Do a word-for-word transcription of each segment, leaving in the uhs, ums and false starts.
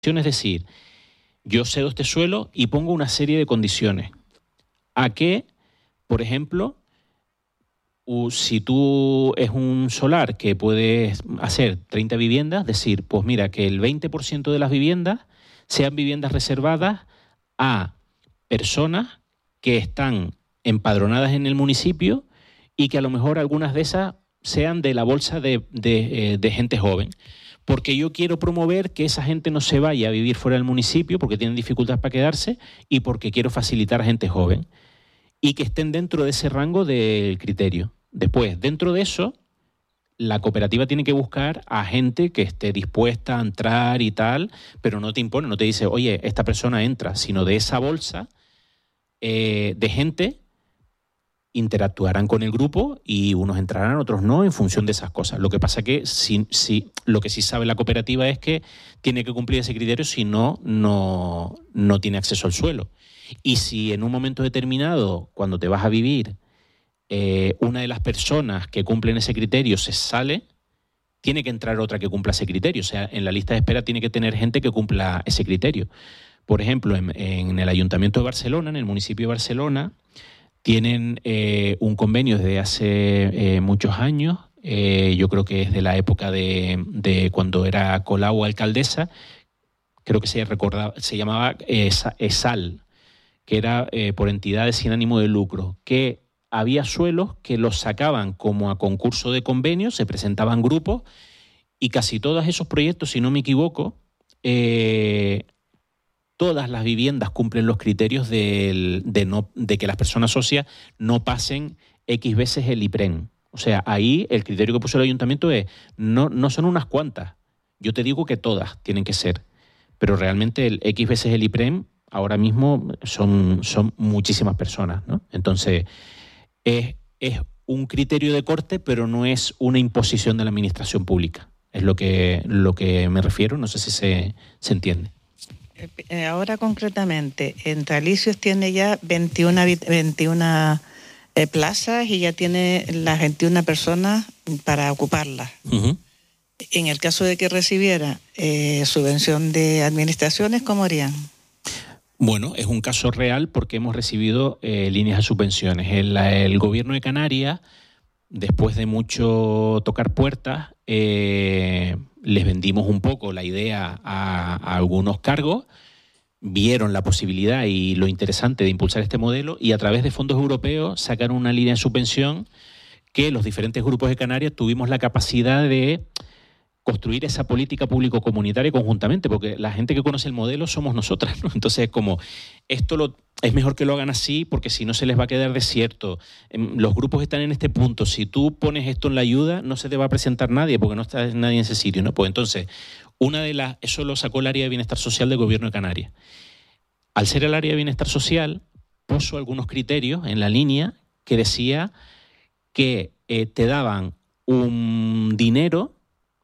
Es decir, yo cedo este suelo y pongo una serie de condiciones. A que, por ejemplo, si tú es un solar que puedes hacer treinta viviendas, decir, pues mira, que el veinte por ciento de las viviendas sean viviendas reservadas a personas que están empadronadas en el municipio y que a lo mejor algunas de esas sean de la bolsa de, de, de gente joven. Porque yo quiero promover que esa gente no se vaya a vivir fuera del municipio porque tienen dificultades para quedarse y porque quiero facilitar a gente joven y que estén dentro de ese rango del criterio. Después, dentro de eso, la cooperativa tiene que buscar a gente que esté dispuesta a entrar y tal, pero no te impone, no te dice, oye, esta persona entra, sino de esa bolsa eh, de gente interactuarán con el grupo y unos entrarán, otros no, en función de esas cosas. Lo que pasa que si, si, lo que sí sabe la cooperativa es que tiene que cumplir ese criterio, si no, no, no tiene acceso al suelo. Y si en un momento determinado, cuando te vas a vivir, eh, una de las personas que cumplen ese criterio se sale, tiene que entrar otra que cumpla ese criterio. O sea, en la lista de espera tiene que tener gente que cumpla ese criterio. Por ejemplo, en, en el Ayuntamiento de Barcelona, en el municipio de Barcelona, tienen eh, un convenio desde hace eh, muchos años, eh, yo creo que es de la época de, de cuando era Colau alcaldesa, creo que se, recordaba, se llamaba eh, ESAL, que era eh, por entidades sin ánimo de lucro, que había suelos que los sacaban como a concurso de convenios, se presentaban grupos, y casi todos esos proyectos, si no me equivoco, eh, todas las viviendas cumplen los criterios de, de, no, de que las personas socias no pasen X veces el IPREM. O sea, ahí el criterio que puso el ayuntamiento es, no, no son unas cuantas, yo te digo que todas tienen que ser, pero realmente el X veces el IPREM ahora mismo son, son muchísimas personas, ¿no? Entonces, es, es un criterio de corte, pero no es una imposición de la administración pública. Es lo que, lo que me refiero, no sé si se, se entiende. Ahora concretamente, Entre Alicios tiene ya veintiuna, veintiuna eh, plazas y ya tiene las veintiuna personas para ocuparlas. Uh-huh. En el caso de que recibiera eh, subvención de administraciones, ¿cómo harían? Bueno, es un caso real porque hemos recibido eh, líneas de subvenciones. El, el gobierno de Canarias, después de mucho tocar puertas, eh, les vendimos un poco la idea a, a algunos cargos, vieron la posibilidad y lo interesante de impulsar este modelo y a través de fondos europeos sacaron una línea de subvención que los diferentes grupos de Canarias tuvimos la capacidad de construir esa política público-comunitaria conjuntamente, porque la gente que conoce el modelo somos nosotras, ¿no? Entonces, como esto lo, es mejor que lo hagan así, porque si no se les va a quedar desierto. Los grupos están en este punto. Si tú pones esto en la ayuda, no se te va a presentar nadie, porque no está nadie en ese sitio, ¿no? Pues entonces, una de las, eso lo sacó el área de bienestar social del gobierno de Canarias. Al ser el área de bienestar social, puso algunos criterios en la línea que decía que eh, te daban un dinero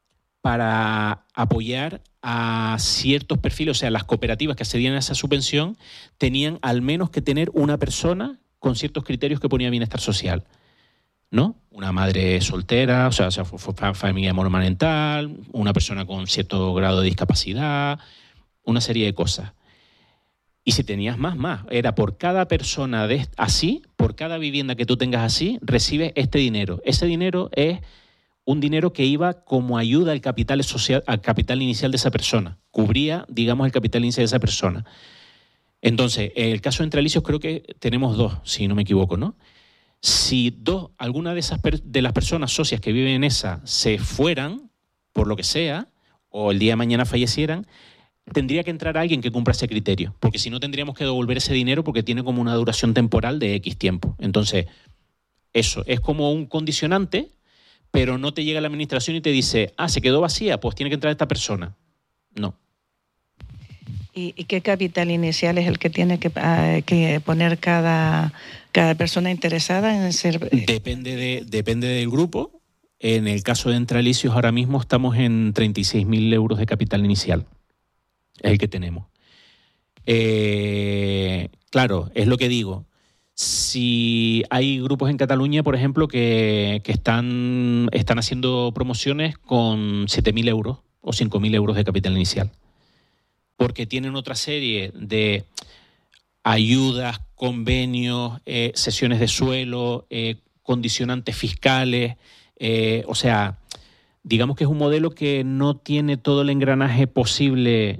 para apoyar a ciertos perfiles, o sea, las cooperativas que accedían a esa subvención tenían al menos que tener una persona con ciertos criterios que ponía bienestar social, ¿no? Una madre soltera, o sea, o sea familia monomarental, una persona con cierto grado de discapacidad, una serie de cosas. Y si tenías más, más. Era por cada persona de, así, por cada vivienda que tú tengas así, recibes este dinero. Ese dinero es un dinero que iba como ayuda al capital social, al capital inicial de esa persona. Cubría, digamos, el capital inicial de esa persona. Entonces, en el caso de Entre Alicios creo que tenemos dos, si no me equivoco, ¿no? Si dos, alguna de esas per, de las personas socias que viven en esa se fueran, por lo que sea, o el día de mañana fallecieran, tendría que entrar alguien que cumpla ese criterio, porque si no tendríamos que devolver ese dinero porque tiene como una duración temporal de X tiempo. Entonces, eso es como un condicionante, pero no te llega la administración y te dice, ah, se quedó vacía, pues tiene que entrar esta persona. No. ¿Y, y qué capital inicial es el que tiene que, uh, que poner cada, cada persona interesada en ser...? Depende, de, depende del grupo. En el caso de Entre Alicios ahora mismo estamos en treinta y seis mil euros de capital inicial. Es el que tenemos. Eh, claro, es lo que digo. Si hay grupos en Cataluña, por ejemplo, que, que están, están haciendo promociones con siete mil euros o cinco mil euros de capital inicial. porque tienen otra serie de ayudas, convenios, eh, sesiones de suelo, eh, condicionantes fiscales, eh, o sea, digamos que es un modelo que no tiene todo el engranaje posible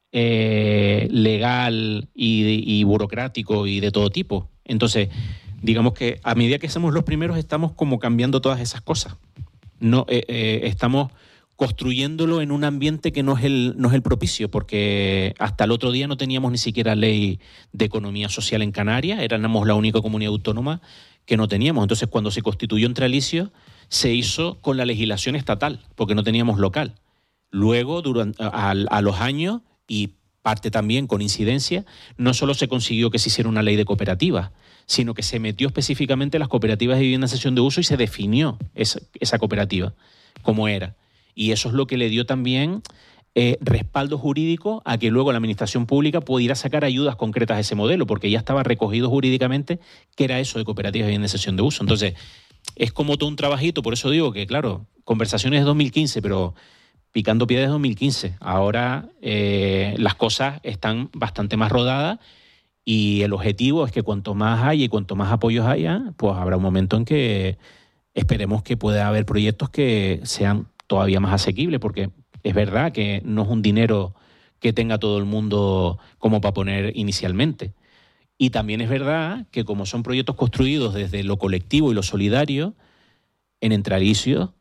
eh, legal y, y burocrático y de todo tipo. Entonces, digamos que a medida que somos los primeros estamos como cambiando todas esas cosas. No, eh, eh, estamos construyéndolo en un ambiente que no es, el, no es el propicio, porque hasta el otro día no teníamos ni siquiera ley de economía social en Canarias, éramos la única comunidad autónoma que no teníamos. Entonces, cuando se constituyó Entralicio, se hizo con la legislación estatal, porque no teníamos local. Luego, durante, a, a los años, y parte también con incidencia, no solo se consiguió que se hiciera una ley de cooperativas, sino que se metió específicamente las cooperativas de vivienda en cesión de uso y se definió esa, esa cooperativa como era. Y eso es lo que le dio también eh, respaldo jurídico a que luego la administración pública pudiera sacar ayudas concretas a ese modelo, porque ya estaba recogido jurídicamente que era eso de cooperativas de vivienda en cesión de uso. Entonces, es como todo un trabajito, por eso digo que, claro, conversaciones de dos mil quince, pero picando piedras de dos mil quince. Ahora eh, las cosas están bastante más rodadas y el objetivo es que cuanto más haya y cuanto más apoyos haya, pues habrá un momento en que esperemos que pueda haber proyectos que sean todavía más asequibles, porque es verdad que no es un dinero que tenga todo el mundo como para poner inicialmente. Y también es verdad que como son proyectos construidos desde lo colectivo y lo solidario, en Entralicio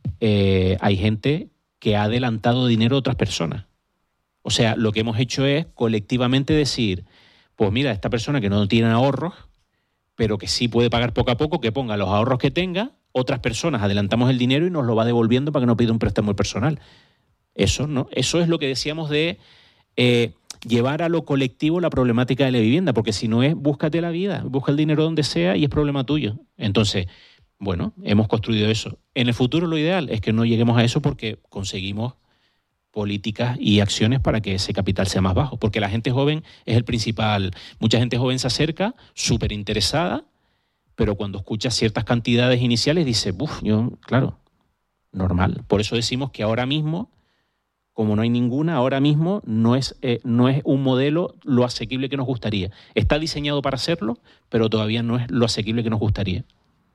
eh, hay gente que ha adelantado dinero a otras personas. O sea, lo que hemos hecho es colectivamente decir, pues mira, esta persona que no tiene ahorros, pero que sí puede pagar poco a poco, que ponga los ahorros que tenga, otras personas adelantamos el dinero y nos lo va devolviendo para que no pida un préstamo personal. Eso, ¿no? Eso es lo que decíamos de eh, llevar a lo colectivo la problemática de la vivienda, porque si no es, búscate la vida, busca el dinero donde sea y es problema tuyo. Entonces, bueno, hemos construido eso. En el futuro lo ideal es que no lleguemos a eso porque conseguimos políticas y acciones para que ese capital sea más bajo, porque la gente joven es el principal. Mucha gente joven se acerca, súper interesada, pero cuando escucha ciertas cantidades iniciales dice, uff, yo, claro, normal. Por eso decimos que ahora mismo, como no hay ninguna, ahora mismo no es, eh, no es un modelo lo asequible que nos gustaría. Está diseñado para hacerlo, pero todavía no es lo asequible que nos gustaría.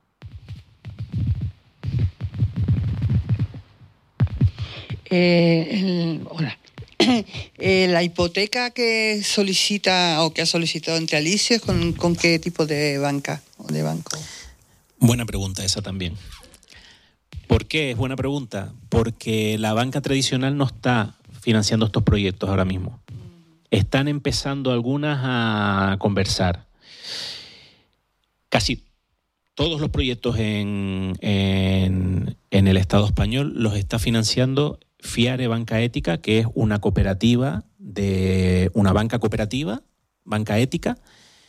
Eh, el, hola. Eh, la hipoteca que solicita o que ha solicitado Entralicio, ¿con, con qué tipo de banca o de banco? Buena pregunta esa también. ¿Por qué es buena pregunta? Porque la banca tradicional no está financiando estos proyectos ahora mismo. Están empezando algunas a conversar. Casi todos los proyectos en, en, en el Estado español los está financiando Fiare Banca Ética, que es una cooperativa, de una banca cooperativa, banca ética,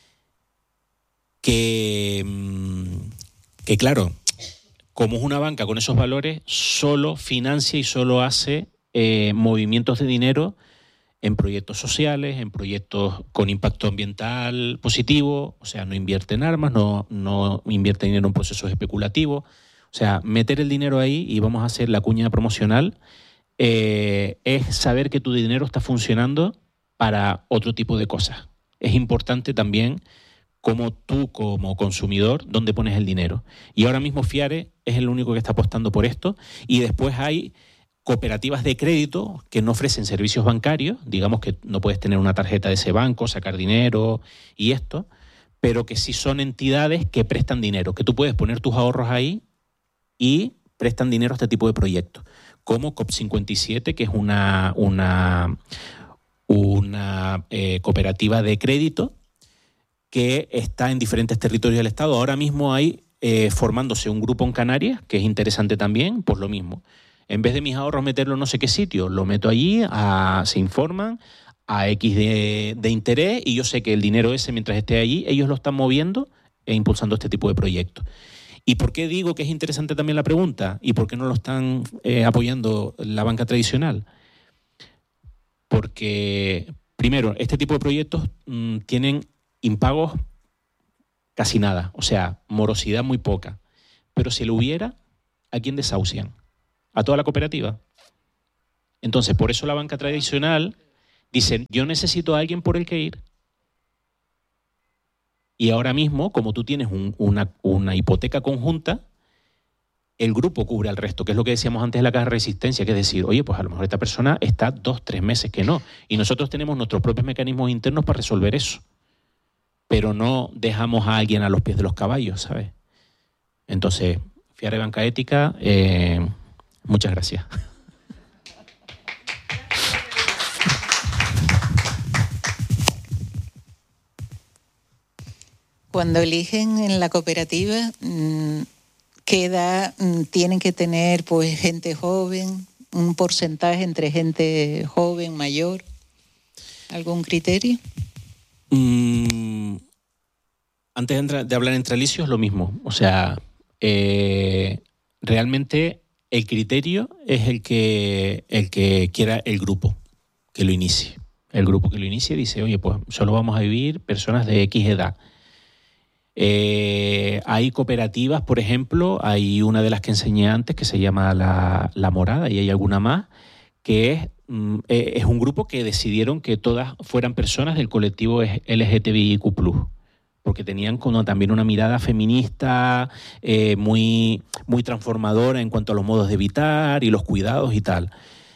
que, que claro, como es una banca con esos valores, solo financia y solo hace eh, movimientos de dinero en proyectos sociales, en proyectos con impacto ambiental positivo, o sea, no invierte en armas, no, no invierte dinero en procesos especulativos, o sea, meter el dinero ahí y vamos a hacer la cuña promocional. Eh, es saber que tu dinero está funcionando para otro tipo de cosas. Es importante también como tú, como consumidor, dónde pones el dinero. Y ahora mismo Fiare es el único que está apostando por esto. Y después hay cooperativas de crédito que no ofrecen servicios bancarios. Digamos que no puedes tener una tarjeta de ese banco, sacar dinero y esto, pero que sí son entidades que prestan dinero, que tú puedes poner tus ahorros ahí y prestan dinero a este tipo de proyectos. Como COP cincuenta y siete, que es una, una, una eh, cooperativa de crédito que está en diferentes territorios del Estado. Ahora mismo hay eh, formándose un grupo en Canarias, que es interesante también, pues lo mismo. En vez de mis ahorros meterlo en no sé qué sitio, lo meto allí, a, se informan a X de, de interés y yo sé que el dinero ese, mientras esté allí, ellos lo están moviendo e impulsando este tipo de proyectos. ¿Y por qué digo que es interesante también la pregunta? ¿Y por qué no lo están eh, apoyando la banca tradicional? Porque, primero, este tipo de proyectos mmm, tienen impagos casi nada, o sea, morosidad muy poca. Pero si lo hubiera, ¿a quién desahucian? ¿A toda la cooperativa? Entonces, por eso la banca tradicional dicen, yo necesito a alguien por el que ir. Y ahora mismo, como tú tienes un, una, una hipoteca conjunta, el grupo cubre al resto, que es lo que decíamos antes de la caja de resistencia, que es decir, oye, pues a lo mejor esta persona está dos, tres meses que no. Y nosotros tenemos nuestros propios mecanismos internos para resolver eso. Pero no dejamos a alguien a los pies de los caballos, ¿sabes? Entonces, Fiare Banca Ética, eh, muchas gracias. Cuando eligen en la cooperativa, ¿qué edad tienen que tener? Pues gente joven, un porcentaje entre gente joven, mayor, ¿algún criterio? Mm, antes de, de hablar entre alicios, lo mismo. O sea, eh, realmente el criterio es el que, el que quiera el grupo que lo inicie. El grupo que lo inicie dice, oye, pues solo vamos a vivir personas de X edad. Eh, hay cooperativas, por ejemplo, hay una de las que enseñé antes que se llama La, La Morada, y hay alguna más, que es, mm, es un grupo que decidieron que todas fueran personas del colectivo L G T B I Q plus, porque tenían como también una mirada feminista eh, muy, muy transformadora en cuanto a los modos de habitar y los cuidados y tal.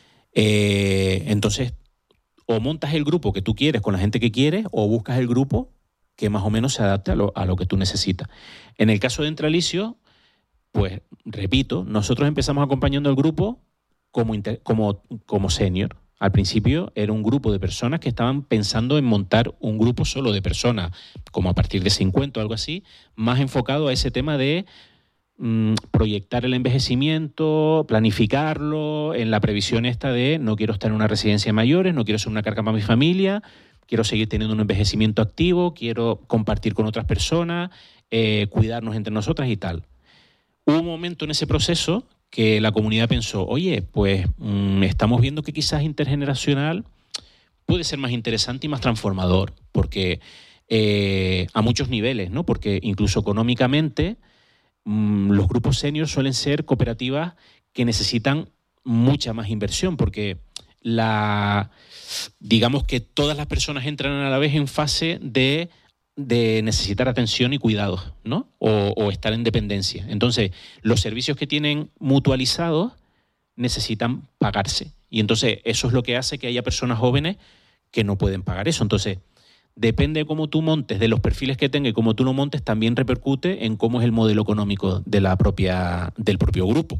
Eh, entonces, o montas el grupo que tú quieres con la gente que quieres, o buscas el grupo que más o menos se adapte a lo, a lo que tú necesitas. En el caso de Entralicio, pues, repito, nosotros empezamos acompañando al grupo como, inter, como, como senior. Al principio era un grupo de personas que estaban pensando en montar un grupo solo de personas, como a partir de cincuenta o algo así, más enfocado a ese tema de mmm, proyectar el envejecimiento, planificarlo, en la previsión esta de no quiero estar en una residencia de mayores, no quiero ser una carga para mi familia, quiero seguir teniendo un envejecimiento activo, quiero compartir con otras personas, eh, cuidarnos entre nosotras y tal. Hubo un momento en ese proceso que la comunidad pensó, oye, pues mmm, estamos viendo que quizás intergeneracional puede ser más interesante y más transformador, porque eh, a muchos niveles, ¿no? Porque incluso económicamente mmm, los grupos seniors suelen ser cooperativas que necesitan mucha más inversión, porque la... digamos que todas las personas entran a la vez en fase de, de necesitar atención y cuidados, ¿no? O, o estar en dependencia. Entonces, los servicios que tienen mutualizados necesitan pagarse. Y entonces eso es lo que hace que haya personas jóvenes que no pueden pagar eso. Entonces, depende de cómo tú montes, de los perfiles que tenga y cómo tú lo montes, también repercute en cómo es el modelo económico de la propia, del propio grupo.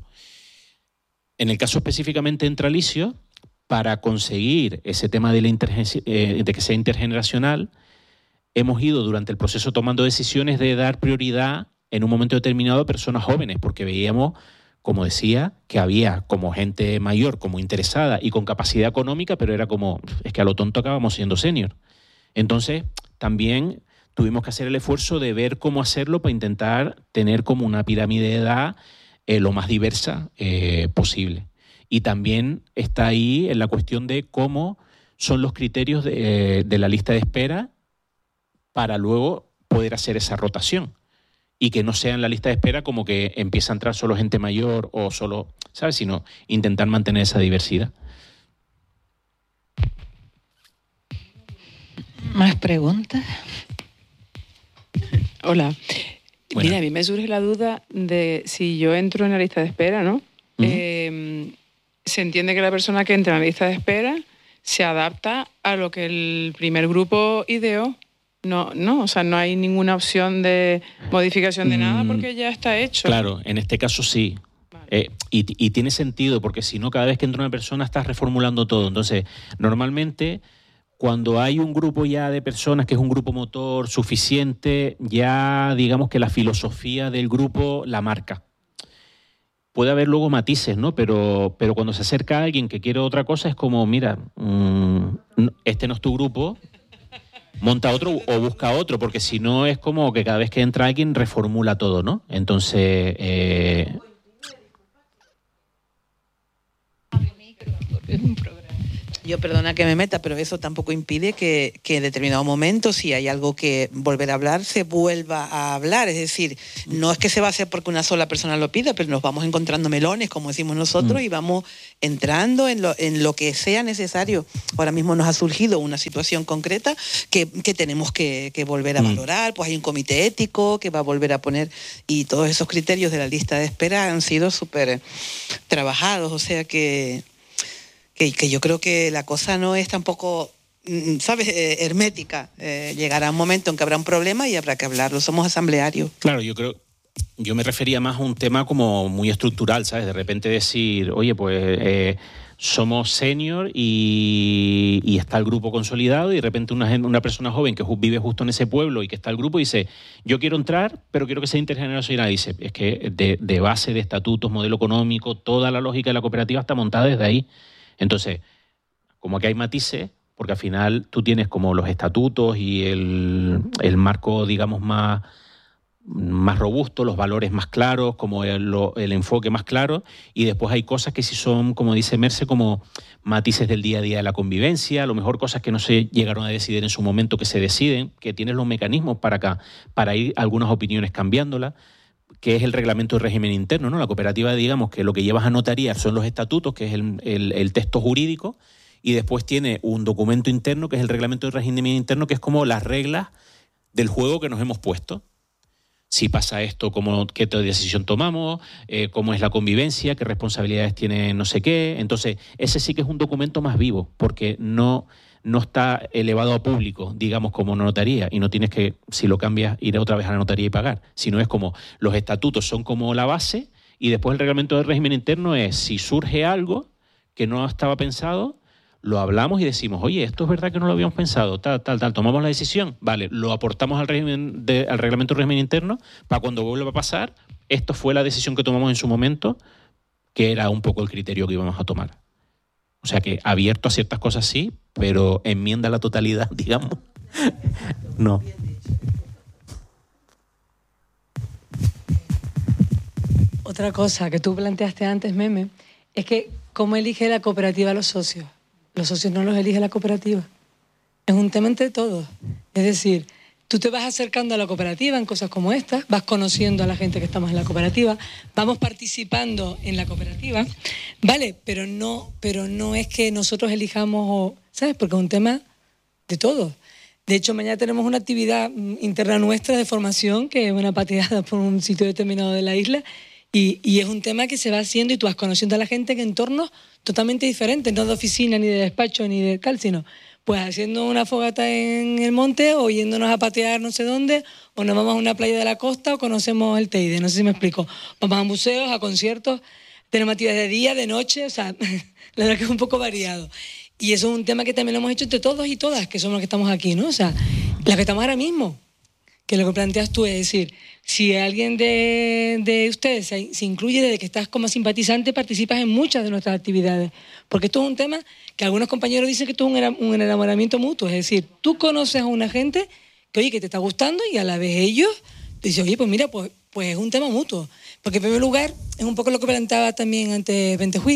En el caso específicamente de Entralicio, para conseguir ese tema de, la eh, de que sea intergeneracional, hemos ido durante el proceso tomando decisiones de dar prioridad en un momento determinado a personas jóvenes, porque veíamos, como decía, que había como gente mayor, como interesada y con capacidad económica, pero era como, es que a lo tonto acabamos siendo senior. Entonces, también tuvimos que hacer el esfuerzo de ver cómo hacerlo para intentar tener como una pirámide de edad eh, lo más diversa eh, posible. Y también está ahí en la cuestión de cómo son los criterios de, de la lista de espera para luego poder hacer esa rotación. Y que no sea en la lista de espera como que empieza a entrar solo gente mayor o solo, ¿sabes? Sino intentar mantener esa diversidad. ¿Más preguntas? Hola. Bueno. Mira, a mí me surge la duda de si yo entro en la lista de espera, ¿no? Uh-huh. Eh, se entiende que la persona que entra en la lista de espera se adapta a lo que el primer grupo ideó. No, no, o sea, no hay ninguna opción de modificación de nada porque ya está hecho. Claro, en este caso sí. Vale. Eh, y, y tiene sentido, porque si no, cada vez que entra una persona estás reformulando todo. Entonces, normalmente, cuando hay un grupo ya de personas que es un grupo motor suficiente, ya digamos que la filosofía del grupo la marca. Puede haber luego matices, ¿no? Pero, pero cuando se acerca a alguien que quiere otra cosa, es como, mira, mmm, este no es tu grupo, monta otro o busca otro, porque si no es como que cada vez que entra alguien reformula todo, ¿no? Entonces... Eh... Yo perdona que me meta, pero eso tampoco impide que, que en determinado momento, si hay algo que volver a hablar, se vuelva a hablar. Es decir, no es que se va a hacer porque una sola persona lo pida, pero nos vamos encontrando melones, como decimos nosotros, mm. y vamos entrando en lo, en lo que sea necesario. Ahora mismo nos ha surgido una situación concreta que, que tenemos que, que volver a mm. valorar. Pues hay un comité ético que va a volver a poner, y todos esos criterios de la lista de espera han sido súper trabajados, o sea que... Que, que yo creo que la cosa no es tampoco, ¿sabes?, eh, hermética. Eh, llegará un momento en que habrá un problema y habrá que hablarlo. Somos asamblearios. Claro, yo creo... Yo me refería más a un tema como muy estructural, ¿sabes? De repente decir, oye, pues eh, somos senior y, y está el grupo consolidado, y de repente una, una persona joven que vive justo en ese pueblo y que está el grupo dice, yo quiero entrar, pero quiero que sea intergeneracional. Y dice, es que de, de base de estatutos, modelo económico, toda la lógica de la cooperativa está montada desde ahí. Entonces, como que hay matices, porque al final tú tienes como los estatutos y el, el marco, digamos, más, más robusto, los valores más claros, como el, lo, el enfoque más claro, y después hay cosas que sí son, como dice Merce, como matices del día a día de la convivencia, a lo mejor cosas que no se llegaron a decidir en su momento, que se deciden, que tienes los mecanismos para, acá, para ir algunas opiniones cambiándolas, que es el reglamento de régimen interno, ¿no? La cooperativa, digamos, que lo que llevas a notaría son los estatutos, que es el, el, el texto jurídico, y después tiene un documento interno, que es el reglamento de régimen interno, que es como las reglas del juego que nos hemos puesto. Si pasa esto, cómo, qué decisión tomamos, eh, cómo es la convivencia, qué responsabilidades tiene no sé qué. Entonces, ese sí que es un documento más vivo, porque no... no está elevado a público, digamos, como una notaría, y no tienes que, si lo cambias, ir otra vez a la notaría y pagar, sino es como los estatutos son como la base, y después el reglamento del régimen interno es, si surge algo que no estaba pensado, lo hablamos y decimos, oye, esto es verdad que no lo habíamos pensado, tal, tal, tal, tomamos la decisión, vale, lo aportamos al, régimen de, al reglamento del régimen interno, para cuando vuelva a pasar, esto fue la decisión que tomamos en su momento, que era un poco el criterio que íbamos a tomar. O sea que abierto a ciertas cosas sí, pero enmienda a la totalidad, digamos, no. Otra cosa que tú planteaste antes, Meme, es que ¿cómo elige la cooperativa a los socios? Los socios no los elige la cooperativa. Es un tema entre todos. Es decir, tú te vas acercando a la cooperativa en cosas como estas, vas conociendo a la gente que estamos en la cooperativa, vamos participando en la cooperativa, vale, pero no, pero no es que nosotros elijamos, ¿sabes? Porque es un tema de todos. De hecho, mañana tenemos una actividad interna nuestra de formación, que es una pateada por un sitio determinado de la isla, y, y es un tema que se va haciendo y tú vas conociendo a la gente en entornos totalmente diferentes, no de oficina, ni de despacho, ni de tal, sino pues haciendo una fogata en el monte, o yéndonos a patear no sé dónde, o nos vamos a una playa de la costa, o conocemos el Teide, no sé si me explico. Vamos a museos, a conciertos, tenemos actividades de día, de noche, o sea, la verdad que es un poco variado. Y eso es un tema que también lo hemos hecho entre todos y todas, que somos los que estamos aquí, ¿no? O sea, las que estamos ahora mismo, que lo que planteas tú es decir, si alguien de, de ustedes se, se incluye desde que estás como simpatizante, participas en muchas de nuestras actividades. Porque esto es un tema que algunos compañeros dicen que esto es un, un enamoramiento mutuo. Es decir, tú conoces a una gente que, oye, que te está gustando, y a la vez ellos te dicen, oye, pues mira, pues, pues es un tema mutuo. Porque en primer lugar, es un poco lo que planteaba también antes Bentejuí,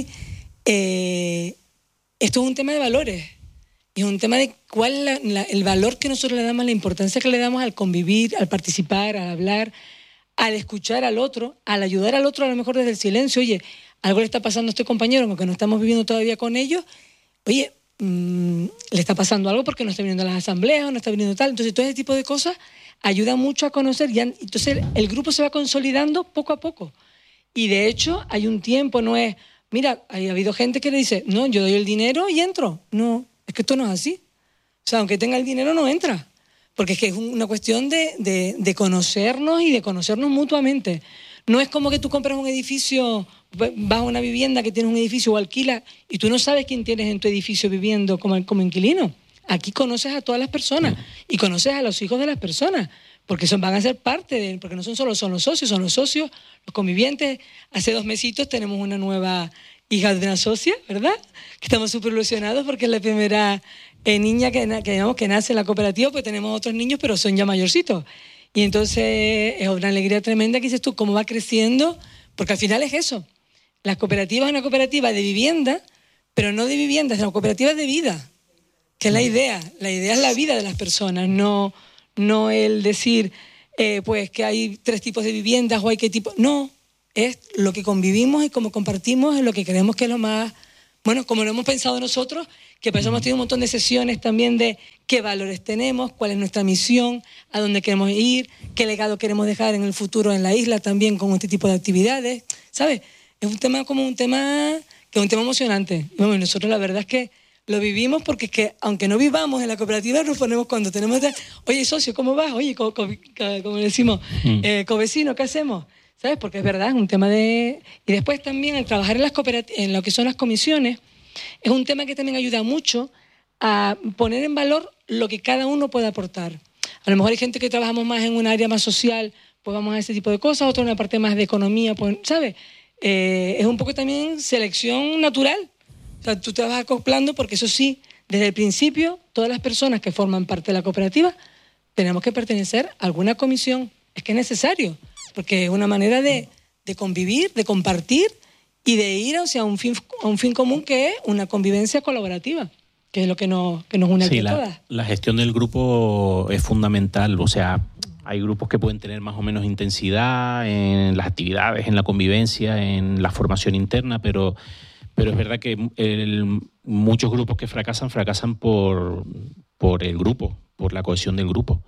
eh, esto es un tema de valores. Y es un tema de cuál es la, la, el valor que nosotros le damos, la importancia que le damos al convivir, al participar, al hablar, al escuchar al otro, al ayudar al otro a lo mejor desde el silencio. Oye, algo le está pasando a este compañero, aunque no estamos viviendo todavía con ellos. Oye, mmm, le está pasando algo porque no está viniendo a las asambleas o no está viniendo tal. Entonces, todo ese tipo de cosas ayuda mucho a conocer. Y entonces, el grupo se va consolidando poco a poco. Y de hecho, hay un tiempo, no es... Mira, ha habido gente que le dice, no, yo doy el dinero y entro. No, es que esto no es así. O sea, aunque tenga el dinero, no entra. Porque es que es una cuestión de, de, de conocernos y de conocernos mutuamente. No es como que tú compras un edificio, vas a una vivienda que tienes un edificio o alquilas y tú no sabes quién tienes en tu edificio viviendo como, como inquilino. Aquí conoces a todas las personas y conoces a los hijos de las personas, porque son, van a ser parte de, porque no son solo son los socios, son los socios, los convivientes. Hace dos mesitos tenemos una nueva hija de una socia, ¿verdad? Que estamos súper ilusionados porque es la primera eh, niña que, que, digamos, que nace en la cooperativa, pues tenemos otros niños, pero son ya mayorcitos. Y entonces es una alegría tremenda que dices tú, cómo va creciendo, porque al final es eso. La cooperativa es una cooperativa de vivienda, pero no de viviendas, sino cooperativas de vida, que es la idea. La idea es la vida de las personas, no, no el decir eh, pues que hay tres tipos de viviendas o hay qué tipo. No, es lo que convivimos y cómo compartimos, es lo que creemos que es lo más... Bueno, como lo hemos pensado nosotros, que por eso hemos tenido un montón de sesiones también de qué valores tenemos, cuál es nuestra misión, a dónde queremos ir, qué legado queremos dejar en el futuro en la isla también con este tipo de actividades, ¿sabes? Es un tema como un tema que es un tema emocionante. Y bueno, nosotros la verdad es que lo vivimos porque es que aunque no vivamos en la cooperativa, nos ponemos cuando tenemos... De, oye, socio, ¿cómo vas? Oye, como, como, como decimos, mm. eh, covecino, ¿qué hacemos? ¿Sabes? Porque es verdad, es un tema de... Y después también el trabajar en, las en lo que son las comisiones es un tema que también ayuda mucho a poner en valor lo que cada uno puede aportar. A lo mejor hay gente que trabajamos más en un área más social, pues vamos a ese tipo de cosas, otra en una parte más de economía, pues, ¿sabes? Eh, es un poco también selección natural. O sea, tú te vas acoplando porque eso sí, desde el principio, todas las personas que forman parte de la cooperativa tenemos que pertenecer a alguna comisión. Es que es necesario. Porque es una manera de, de convivir, de compartir y de ir hacia un fin, a un fin común que es una convivencia colaborativa, que es lo que nos, que nos une sí, a la, todas. La gestión del grupo es fundamental. O sea, hay grupos que pueden tener más o menos intensidad en las actividades, en la convivencia, en la formación interna, pero, pero es verdad que el, muchos grupos que fracasan, fracasan por, por el grupo, por la cohesión del grupo.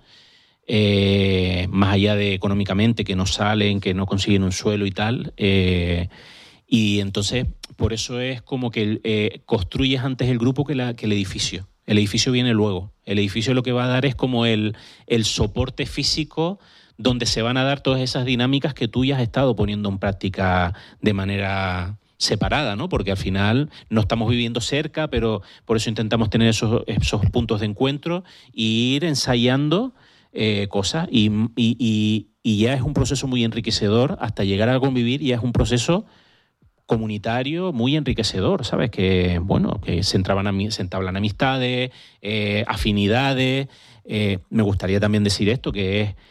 Eh, más allá de económicamente, que no salen, que no consiguen un suelo y tal. Eh, y entonces, por eso es como que eh, construyes antes el grupo que, la, que el edificio. El edificio viene luego. El edificio lo que va a dar es como el, el soporte físico donde se van a dar todas esas dinámicas que tú ya has estado poniendo en práctica de manera separada, ¿no? Porque al final no estamos viviendo cerca, pero por eso intentamos tener esos, esos puntos de encuentro e ir ensayando Eh, cosas y, y, y, y ya es un proceso muy enriquecedor hasta llegar a convivir, y ya es un proceso comunitario muy enriquecedor, ¿sabes? Que, bueno, que se, entraban a, se entablan amistades, eh, afinidades. Eh, me gustaría también decir esto, que es,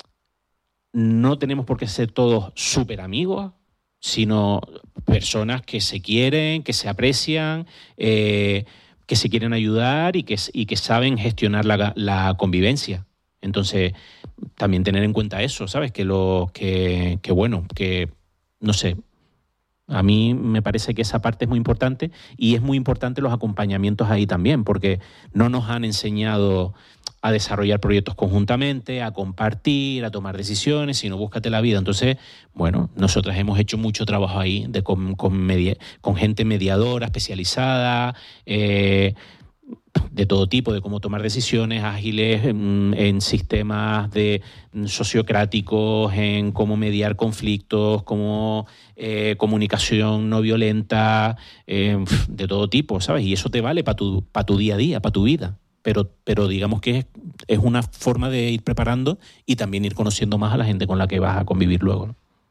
no tenemos por qué ser todos súper amigos, sino personas que se quieren, que se aprecian, eh, que se quieren ayudar y que, y que saben gestionar la, la convivencia. Entonces, también tener en cuenta eso, ¿sabes? Que, lo, que, que bueno, que, no sé, a mí me parece que esa parte es muy importante, y es muy importante los acompañamientos ahí también, porque no nos han enseñado a desarrollar proyectos conjuntamente, a compartir, a tomar decisiones, sino búscate la vida. Entonces, bueno, nosotras hemos hecho mucho trabajo ahí de, con, con, media, con gente mediadora, especializada, eh, de todo tipo, de cómo tomar decisiones ágiles en, en sistemas de sociocráticos, en cómo mediar conflictos, cómo eh, comunicación no violenta, eh, de todo tipo, ¿sabes? Y eso te vale para tu, pa tu día a día, para tu vida. Pero, pero digamos que es, es una forma de ir preparando y también ir conociendo más a la gente con la que vas a convivir luego, ¿no?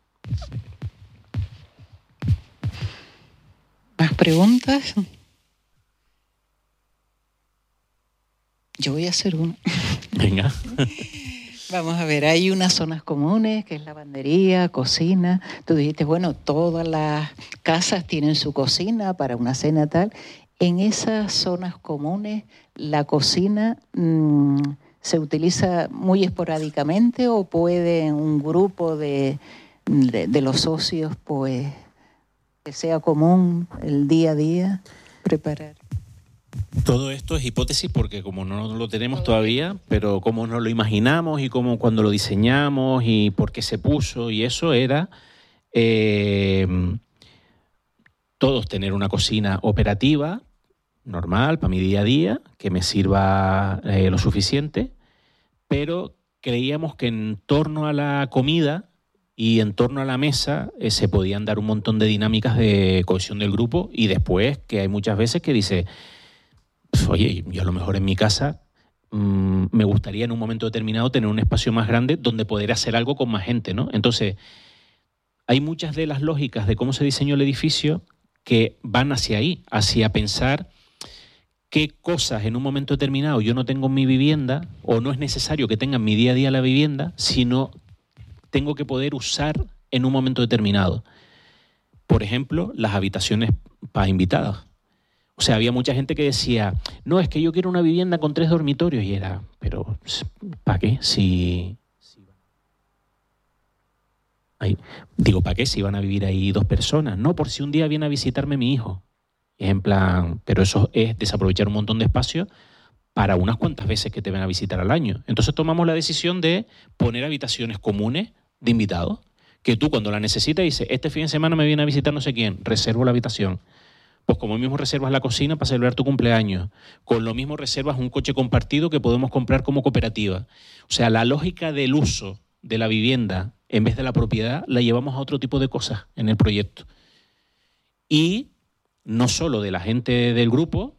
¿Más preguntas? Yo voy a hacer una. Venga. Vamos a ver, hay unas zonas comunes, que es lavandería, cocina. Tú dijiste, bueno, todas las casas tienen su cocina para una cena tal. En esas zonas comunes, ¿la cocina mmm, se utiliza muy esporádicamente o puede un grupo de, de, de los socios, pues, que sea común el día a día preparar? Todo esto es hipótesis porque como no lo tenemos todavía, pero como nos lo imaginamos y como cuando lo diseñamos y por qué se puso y eso era eh, todos tener una cocina operativa, normal, para mi día a día, que me sirva eh, lo suficiente, pero creíamos que en torno a la comida y en torno a la mesa eh, se podían dar un montón de dinámicas de cohesión del grupo, y después que hay muchas veces que dice... Oye, yo a lo mejor en mi casa mmm, me gustaría en un momento determinado tener un espacio más grande donde poder hacer algo con más gente, ¿no? Entonces, hay muchas de las lógicas de cómo se diseñó el edificio que van hacia ahí, hacia pensar qué cosas en un momento determinado yo no tengo en mi vivienda, o no es necesario que tenga en mi día a día la vivienda, sino tengo que poder usar en un momento determinado. Por ejemplo, las habitaciones para invitados. O sea, había mucha gente que decía, no, es que yo quiero una vivienda con tres dormitorios. Y era, pero ¿para qué? Si... Ahí. Digo, ¿para qué? Si van a vivir ahí dos personas. No, por si un día viene a visitarme mi hijo. Es en plan, pero eso es desaprovechar un montón de espacio para unas cuantas veces que te ven a visitar al año. Entonces tomamos la decisión de poner habitaciones comunes de invitados, que tú cuando la necesitas dices, este fin de semana me viene a visitar no sé quién, reservo la habitación. Pues como mismo reservas la cocina para celebrar tu cumpleaños, con lo mismo reservas un coche compartido que podemos comprar como cooperativa. O sea, la lógica del uso de la vivienda en vez de la propiedad la llevamos a otro tipo de cosas en el proyecto. Y no solo de la gente del grupo,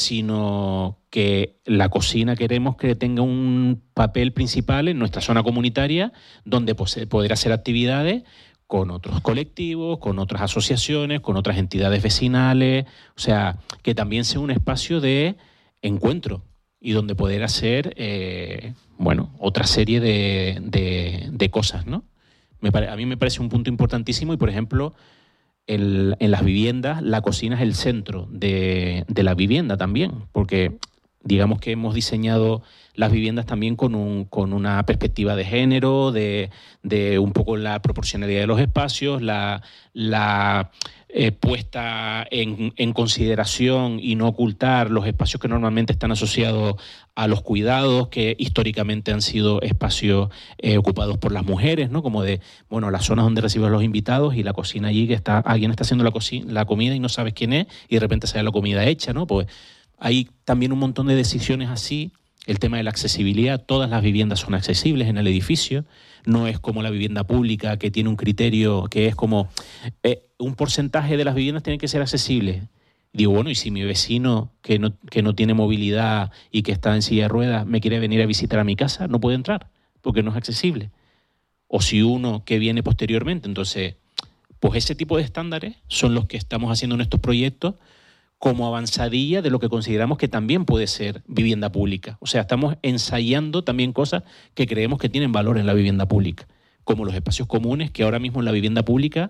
sino que la cocina queremos que tenga un papel principal en nuestra zona comunitaria, donde poder hacer actividades con otros colectivos, con otras asociaciones, con otras entidades vecinales, o sea, que también sea un espacio de encuentro y donde poder hacer, eh, bueno, otra serie de, de, de cosas, ¿no? Me pare, a mí me parece un punto importantísimo y, por ejemplo, el, en las viviendas la cocina es el centro de, de la vivienda también, porque digamos que hemos diseñado las viviendas también con, un, con una perspectiva de género, de, de un poco la proporcionalidad de los espacios, la, la eh, puesta en, en consideración y no ocultar los espacios que normalmente están asociados a los cuidados, que históricamente han sido espacios eh, ocupados por las mujeres, ¿no? Como de, bueno, las zonas donde recibes a los invitados y la cocina allí, que está alguien está haciendo la, cocina, la comida y no sabes quién es y de repente sale la comida hecha, ¿no? Pues hay también un montón de decisiones así. El tema de la accesibilidad, todas las viviendas son accesibles en el edificio, no es como la vivienda pública que tiene un criterio que es como eh, un porcentaje de las viviendas tienen que ser accesibles. Digo, bueno, y si mi vecino que no, que no tiene movilidad y que está en silla de ruedas me quiere venir a visitar a mi casa, no puede entrar porque no es accesible. O si uno que viene posteriormente, entonces, pues ese tipo de estándares son los que estamos haciendo en estos proyectos como avanzadilla de lo que consideramos que también puede ser vivienda pública. O sea, estamos ensayando también cosas que creemos que tienen valor en la vivienda pública, como los espacios comunes, que ahora mismo en la vivienda pública,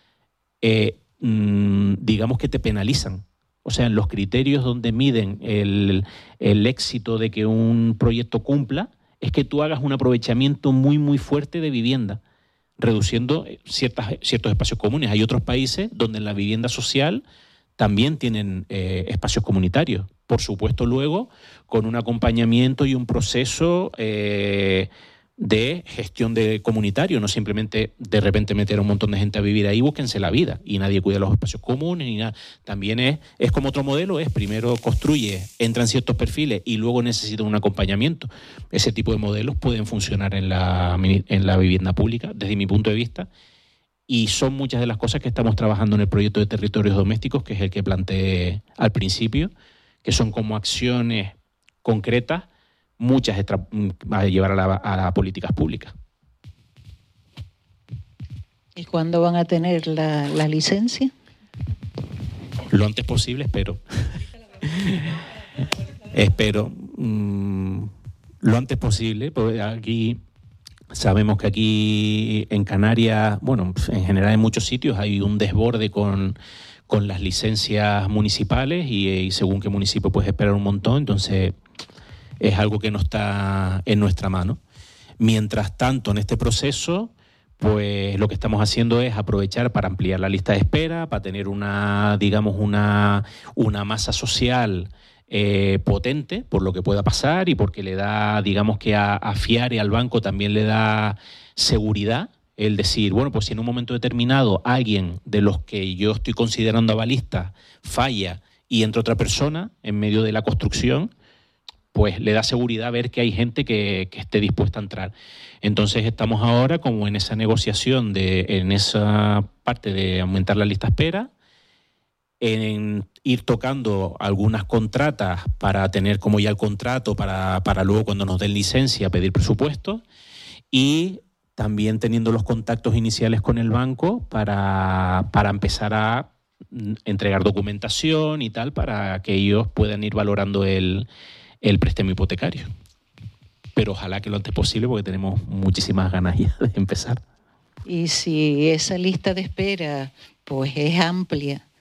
eh, mmm, digamos que te penalizan. O sea, en los criterios donde miden el, el éxito de que un proyecto cumpla, es que tú hagas un aprovechamiento muy, muy fuerte de vivienda, reduciendo ciertas, ciertos espacios comunes. Hay otros países donde en la vivienda social también tienen eh, espacios comunitarios. Por supuesto, luego, con un acompañamiento y un proceso eh, de gestión de comunitario, no simplemente de repente meter a un montón de gente a vivir ahí, búsquense la vida, y nadie cuida los espacios comunes, ni nada. También es, es como otro modelo, es primero construye, entran ciertos perfiles y luego necesitan un acompañamiento. Ese tipo de modelos pueden funcionar en la, en la vivienda pública, desde mi punto de vista, y son muchas de las cosas que estamos trabajando en el proyecto de territorios domésticos, que es el que planteé al principio, que son como acciones concretas, muchas extra, a llevar a, la, a las políticas públicas. ¿Y cuándo van a tener la, la licencia? Lo antes posible, espero. espero. Mmm, lo antes posible, porque aquí... Sabemos que aquí en Canarias, bueno, en general en muchos sitios hay un desborde con, con las licencias municipales y, y según qué municipio puedes esperar un montón, entonces es algo que no está en nuestra mano. Mientras tanto, en este proceso, pues lo que estamos haciendo es aprovechar para ampliar la lista de espera, para tener una, digamos, una, una masa social Eh, potente por lo que pueda pasar y porque le da, digamos que a, a Fiar y al banco también le da seguridad el decir, bueno, pues si en un momento determinado alguien de los que yo estoy considerando avalistas falla y entra otra persona en medio de la construcción, pues le da seguridad ver que hay gente que, que esté dispuesta a entrar. Entonces estamos ahora como en esa negociación, de, en esa parte de aumentar la lista de espera, en ir tocando algunas contratas para tener como ya el contrato para, para luego cuando nos den licencia pedir presupuesto y también teniendo los contactos iniciales con el banco para, para empezar a entregar documentación y tal para que ellos puedan ir valorando el, el préstamo hipotecario. Pero ojalá que lo antes posible porque tenemos muchísimas ganas ya de empezar. Y si esa lista de espera pues es amplia,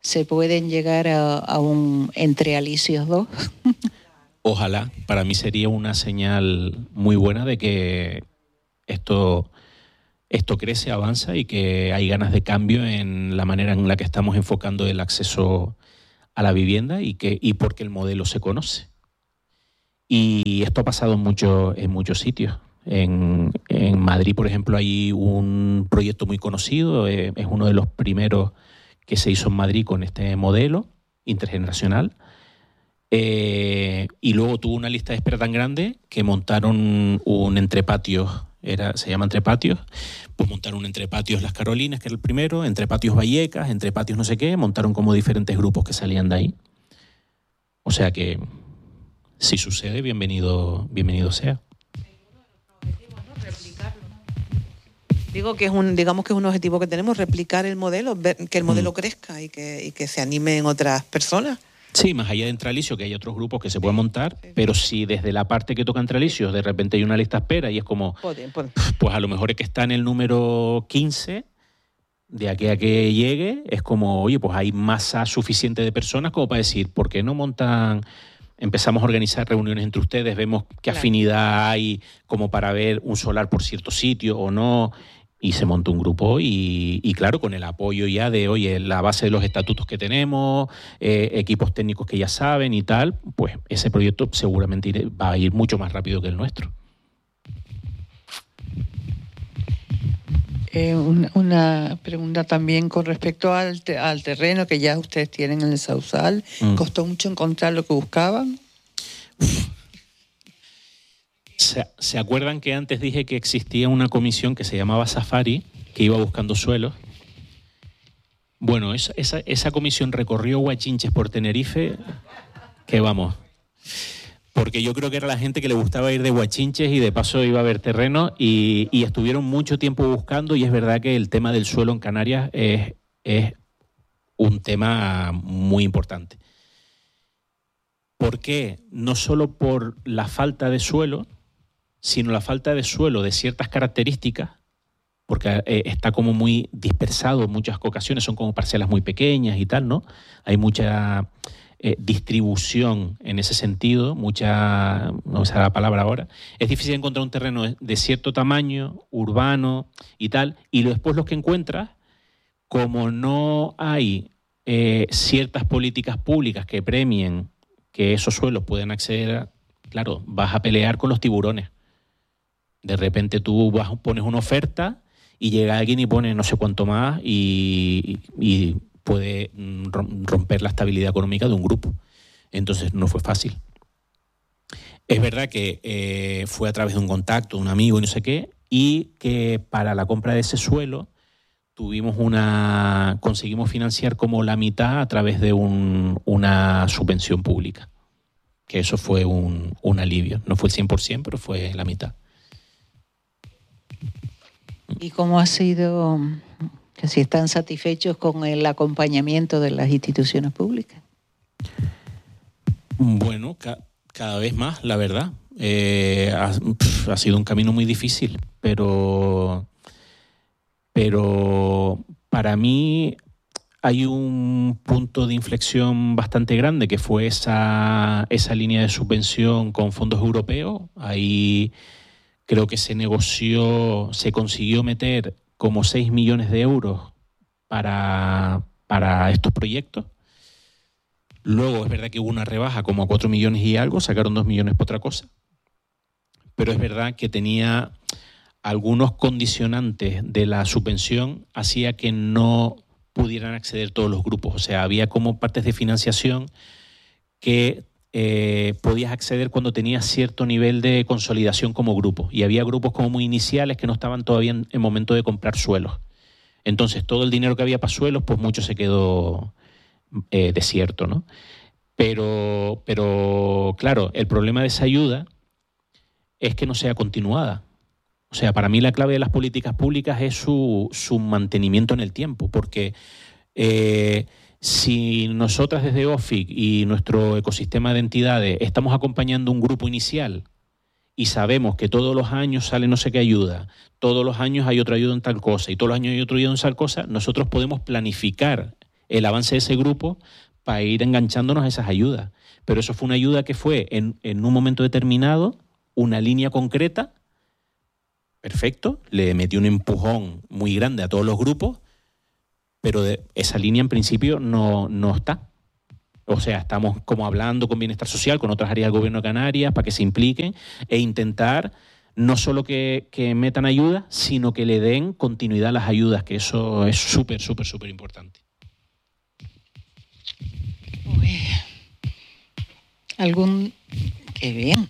¿Se pueden llegar a, a un Entre Alicios dos? Ojalá. Para mí sería una señal muy buena de que esto, esto crece, avanza y que hay ganas de cambio en la manera en la que estamos enfocando el acceso a la vivienda y, que, y porque el modelo se conoce. Y esto ha pasado en, mucho, en muchos sitios. En, en Madrid, por ejemplo, hay un proyecto muy conocido, eh, es uno de los primeros que se hizo en Madrid con este modelo intergeneracional. Eh, y luego tuvo una lista de espera tan grande que montaron un entrepatios, era, se llama entrepatios, pues montaron un entrepatios Las Carolinas, que era el primero, entrepatios Vallecas, entrepatios no sé qué, montaron como diferentes grupos que salían de ahí. O sea que, si sucede, bienvenido, bienvenido sea. Digo que es un, digamos que es un objetivo que tenemos, replicar el modelo, ver que el modelo mm. crezca y que, y que se animen otras personas. Sí, más allá de Entralicio, que hay otros grupos que se pueden montar, sí. Pero si desde la parte que toca Entralicio de repente hay una lista de espera y es como, Podien, podien. pues a lo mejor es que está en el número quince, de aquí a que llegue, es como, oye, pues hay masa suficiente de personas como para decir, ¿por qué no montan? Empezamos a organizar reuniones entre ustedes, vemos qué claro. afinidad hay como para ver un solar por cierto sitio o no. Y se montó un grupo y, y claro, con el apoyo ya de, oye, la base de los estatutos que tenemos, eh, equipos técnicos que ya saben y tal, pues ese proyecto seguramente iré, va a ir mucho más rápido que el nuestro. Eh, una, una pregunta también con respecto al, te, al terreno que ya ustedes tienen en el Sausal. Mm. ¿Costó mucho encontrar lo que buscaban? ¿Se, ¿Se acuerdan que antes dije que existía una comisión que se llamaba Safari, que iba buscando suelos? Bueno, esa, esa, esa comisión recorrió Guachinches por Tenerife, que vamos, porque yo creo que era la gente que le gustaba ir de Guachinches y de paso iba a ver terreno y, y estuvieron mucho tiempo buscando y es verdad que el tema del suelo en Canarias es, es un tema muy importante. ¿Por qué? No solo por la falta de suelo, sino la falta de suelo de ciertas características, porque eh, está como muy dispersado en muchas ocasiones, son como parcelas muy pequeñas y tal, ¿no? Hay mucha eh, distribución en ese sentido, mucha, no sé la palabra ahora. Es difícil encontrar un terreno de cierto tamaño, urbano y tal, y después los que encuentras, como no hay eh, ciertas políticas públicas que premien que esos suelos pueden acceder a, claro, vas a pelear con los tiburones. De repente tú vas, pones una oferta y llega alguien y pone no sé cuánto más y, y puede romper la estabilidad económica de un grupo. Entonces no fue fácil. Es verdad que eh, fue a través de un contacto, un amigo y no sé qué, y que para la compra de ese suelo tuvimos una, conseguimos financiar como la mitad a través de un, una subvención pública. Que eso fue un, un alivio. No fue el cien por ciento, pero fue la mitad. ¿Y cómo ha sido, que si están satisfechos con el acompañamiento de las instituciones públicas? Bueno, ca cada vez más, la verdad. Eh, ha, pf, ha sido un camino muy difícil, pero, pero para mí hay un punto de inflexión bastante grande que fue esa, esa línea de subvención con fondos europeos. Ahí creo que se negoció, se consiguió meter como seis millones de euros para, para estos proyectos. Luego es verdad que hubo una rebaja como a cuatro millones y algo, sacaron dos millones por otra cosa. Pero es verdad que tenía algunos condicionantes de la subvención, hacía que no pudieran acceder todos los grupos. O sea, había como partes de financiación que Eh, podías acceder cuando tenías cierto nivel de consolidación como grupo y había grupos como muy iniciales que no estaban todavía en el momento de comprar suelos. Entonces todo el dinero que había para suelos, pues mucho se quedó eh, desierto, ¿no? Pero, pero claro, el problema de esa ayuda es que no sea continuada. O sea, para mí la clave de las políticas públicas es su, su mantenimiento en el tiempo, porque eh, si nosotras desde O F I C y nuestro ecosistema de entidades estamos acompañando un grupo inicial y sabemos que todos los años sale no sé qué ayuda, todos los años hay otra ayuda en tal cosa y todos los años hay otra ayuda en tal cosa, nosotros podemos planificar el avance de ese grupo para ir enganchándonos a esas ayudas. Pero eso fue una ayuda que fue en, en un momento determinado, una línea concreta, perfecto, le metió un empujón muy grande a todos los grupos, pero de, esa línea en principio no, no está. O sea, estamos como hablando con Bienestar Social, con otras áreas del Gobierno de Canarias, para que se impliquen e intentar no solo que, que metan ayudas, sino que le den continuidad a las ayudas, que eso es súper, súper, súper importante. Uy. ¿Algún...? ¡Qué bien!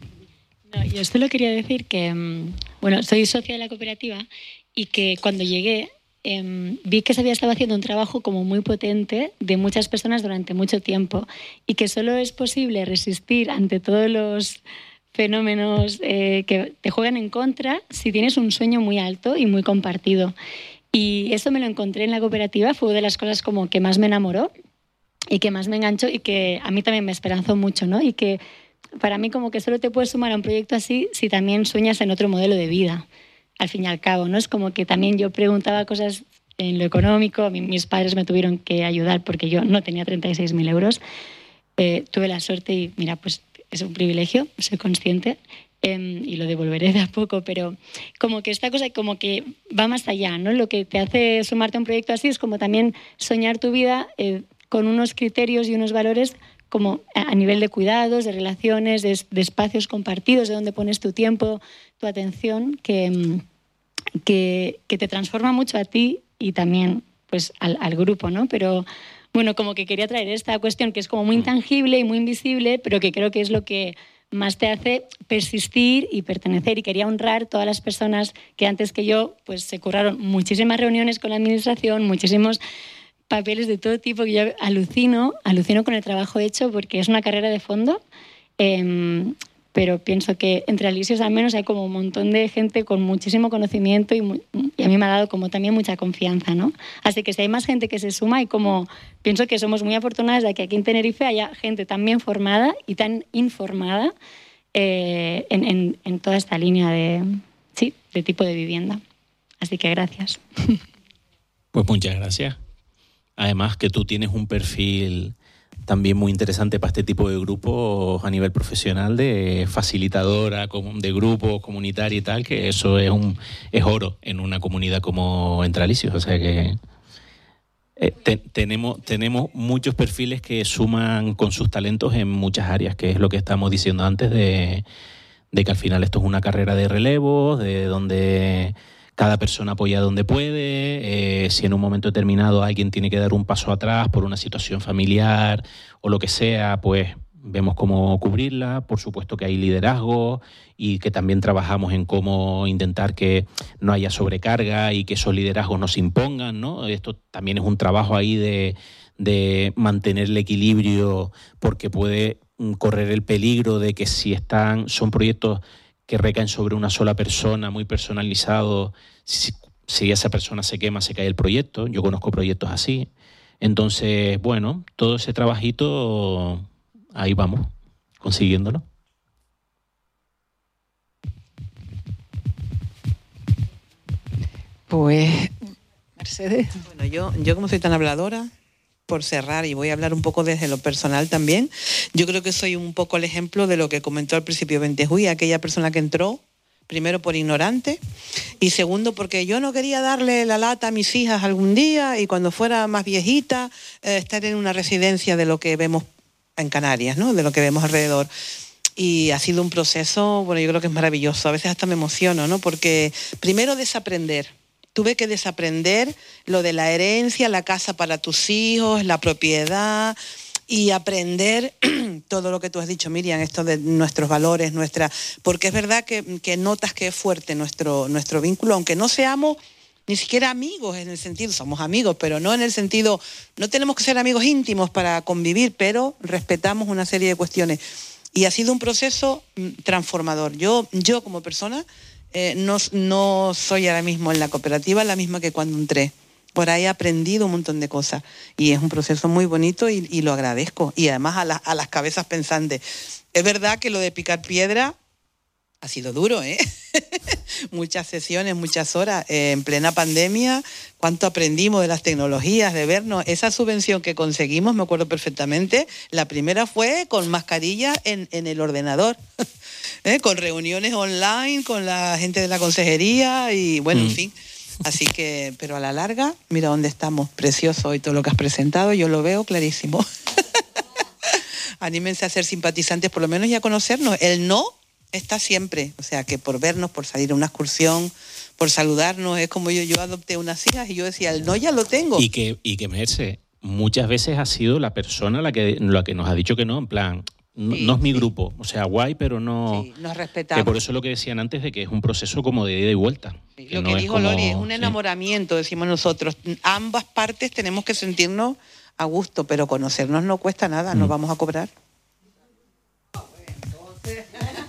No, yo solo quería decir que, bueno, soy socia de la cooperativa y que cuando llegué eh, vi que se había estado haciendo un trabajo como muy potente de muchas personas durante mucho tiempo y que solo es posible resistir ante todos los fenómenos eh, que te juegan en contra si tienes un sueño muy alto y muy compartido. Y eso me lo encontré en la cooperativa, fue una de las cosas como que más me enamoró y que más me enganchó y que a mí también me esperanzó mucho, ¿no? Y que para mí como que solo te puedes sumar a un proyecto así si también sueñas en otro modelo de vida, al fin y al cabo, ¿no? Es como que también yo preguntaba cosas en lo económico, a mí, mis padres me tuvieron que ayudar porque yo no tenía treinta y seis mil euros, eh, tuve la suerte y mira, pues es un privilegio, soy consciente eh, y lo devolveré de a poco, pero como que esta cosa como que va más allá, ¿no? Lo que te hace sumarte a un proyecto así es como también soñar tu vida eh, con unos criterios y unos valores como a nivel de cuidados, de relaciones, de, de espacios compartidos, de donde pones tu tiempo, tu atención, que, que, que te transforma mucho a ti y también pues al, al grupo, ¿no? Pero bueno, como que quería traer esta cuestión que es como muy intangible y muy invisible, pero que creo que es lo que más te hace persistir y pertenecer, y quería honrar todas las personas que antes que yo pues se curraron muchísimas reuniones con la administración, muchísimos papeles de todo tipo, que yo alucino, alucino con el trabajo hecho porque es una carrera de fondo, eh, pero pienso que entre alisios al menos hay como un montón de gente con muchísimo conocimiento y, muy, y a mí me ha dado como también mucha confianza, ¿no? Así que si hay más gente que se suma y como pienso que somos muy afortunadas de que aquí en Tenerife haya gente tan bien formada y tan informada eh, en, en, en toda esta línea de, sí, de tipo de vivienda. Así que gracias. Pues muchas gracias. Además que tú tienes un perfil también muy interesante para este tipo de grupos a nivel profesional, de facilitadora de grupos comunitarios y tal, que eso es un es oro en una comunidad como Entre Alisios. O sea que eh, te, tenemos, tenemos muchos perfiles que suman con sus talentos en muchas áreas, que es lo que estamos diciendo antes de, de que al final esto es una carrera de relevos, de donde cada persona apoya donde puede, eh, si en un momento determinado alguien tiene que dar un paso atrás por una situación familiar o lo que sea, pues vemos cómo cubrirla. Por supuesto que hay liderazgo y que también trabajamos en cómo intentar que no haya sobrecarga y que esos liderazgos no se impongan, ¿no? Esto también es un trabajo ahí de, de mantener el equilibrio, porque puede correr el peligro de que si están, son proyectos que recaen sobre una sola persona, muy personalizado, si, si esa persona se quema, se cae el proyecto. Yo conozco proyectos así. Entonces, bueno, todo ese trabajito, ahí vamos, consiguiéndolo. Pues, Mercedes. Bueno, yo, yo como soy tan habladora, por cerrar, y voy a hablar un poco desde lo personal también, yo creo que soy un poco el ejemplo de lo que comentó al principio Bentejuy, aquella persona que entró, primero por ignorante, y segundo porque yo no quería darle la lata a mis hijas algún día, y cuando fuera más viejita, eh, estar en una residencia de lo que vemos en Canarias, ¿no? De lo que vemos alrededor. Y ha sido un proceso, bueno, yo creo que es maravilloso, a veces hasta me emociono, ¿no? Porque primero desaprender. Tuve que desaprender lo de la herencia, la casa para tus hijos, la propiedad, y aprender todo lo que tú has dicho, Miriam, esto de nuestros valores, nuestra, porque es verdad que, que notas que es fuerte nuestro, nuestro vínculo, aunque no seamos ni siquiera amigos en el sentido, somos amigos, pero no en el sentido, no tenemos que ser amigos íntimos para convivir, pero respetamos una serie de cuestiones. Y ha sido un proceso transformador. Yo, yo como persona, Eh, no, no soy ahora mismo en la cooperativa la misma que cuando entré. Por ahí he aprendido un montón de cosas y es un proceso muy bonito y, y lo agradezco. Y además a, la, a las cabezas pensantes. Es verdad que lo de picar piedra ha sido duro, ¿eh? muchas sesiones, muchas horas. Eh, en plena pandemia, cuánto aprendimos de las tecnologías, de vernos. Esa subvención que conseguimos, me acuerdo perfectamente, la primera fue con mascarilla en, en el ordenador, ¿eh? Con reuniones online, con la gente de la consejería y bueno, mm. en fin. Así que, pero a la larga, mira dónde estamos, precioso y todo lo que has presentado, yo lo veo clarísimo. Anímense a ser simpatizantes, por lo menos, y a conocernos. El no está siempre, o sea, que por vernos, por salir a una excursión, por saludarnos, es como yo, yo adopté unas hijas y yo decía, el no ya lo tengo. Y que, y que Merce, muchas veces ha sido la persona la que, la que nos ha dicho que no, en plan... No, sí, no es mi sí. grupo, o sea, guay, pero no... Sí, nos respetamos. Que por eso lo que decían antes de que es un proceso como de ida y vuelta. Sí, lo que no dijo como, Lori, es un enamoramiento, sí. decimos nosotros. Ambas partes tenemos que sentirnos a gusto, pero conocernos no cuesta nada, mm. nos vamos a cobrar. Entonces,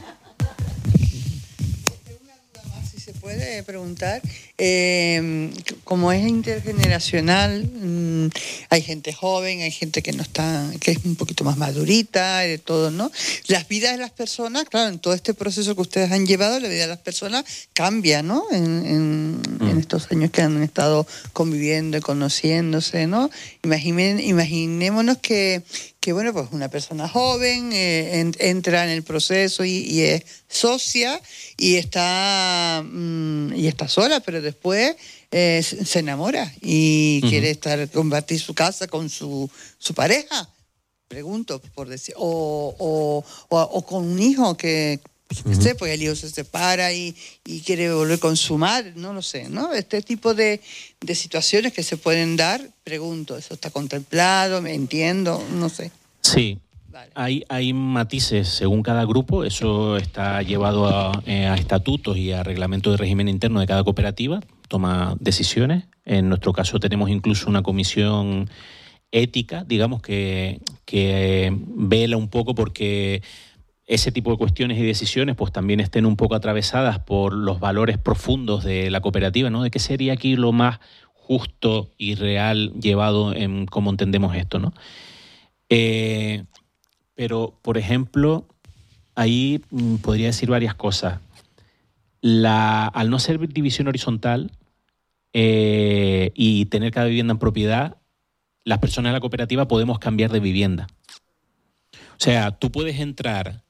una duda más, si se puede preguntar. Eh, como es intergeneracional, mmm, hay gente joven, hay gente que no está, que es un poquito más madurita, de todo, ¿no? Las vidas de las personas, claro, en todo este proceso que ustedes han llevado, la vida de las personas cambia, ¿no? En, en, mm. en estos años que han estado conviviendo y conociéndose, ¿no? Imaginen, imaginémonos que, que, bueno, pues una persona joven eh, en, entra en el proceso y, y es socia y está, mmm, y está sola, pero después eh, se enamora y uh-huh. quiere estar, compartir su casa con su, su pareja, pregunto, por decir, o, o, o, o con un hijo que, uh-huh. no sé, pues el hijo se separa y, y quiere volver con su madre, no lo sé, ¿no? Este tipo de, de situaciones que se pueden dar, pregunto, ¿eso está contemplado? ¿Me entiendo? No sé. Sí. Vale. Hay, hay matices según cada grupo, eso está llevado a, eh, a estatutos y a reglamento de régimen interno de cada cooperativa, toma decisiones. En nuestro caso tenemos incluso una comisión ética, digamos, que, que vela un poco porque ese tipo de cuestiones y decisiones pues también estén un poco atravesadas por los valores profundos de la cooperativa, ¿no? De qué sería aquí lo más justo y real llevado en cómo entendemos esto, ¿no? Eh... Pero, por ejemplo, ahí mmm, podría decir varias cosas. La, al no ser división horizontal eh, y tener cada vivienda en propiedad, las personas de la cooperativa podemos cambiar de vivienda. O sea, tú puedes entrar